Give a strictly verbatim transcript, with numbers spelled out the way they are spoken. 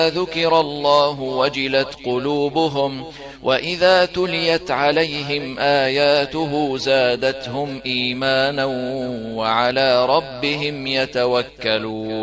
ذكر الله وجلت قلوبهم وإذا تليت عليهم آياته زادتهم إيمانا وعلى ربهم يتوكلون